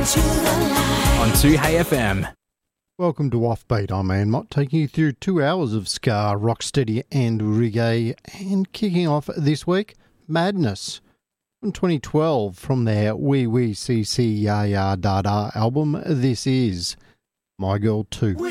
On 2HFM. Welcome to Offbeat. I'm Ian Mott, taking you through 2 hours of ska, rocksteady and reggae. And kicking off this week, Madness. From 2012, from their Wee Wee CC Ya Ya Da Da album, this is My Girl 2.